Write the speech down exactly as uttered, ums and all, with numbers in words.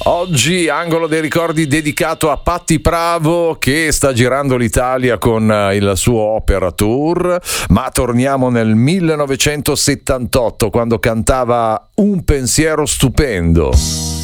Oggi angolo dei ricordi dedicato a Patti Pravo, che sta girando l'Italia con il suo opera tour, ma torniamo nel millenovecentosettantotto quando cantava Un pensiero stupendo.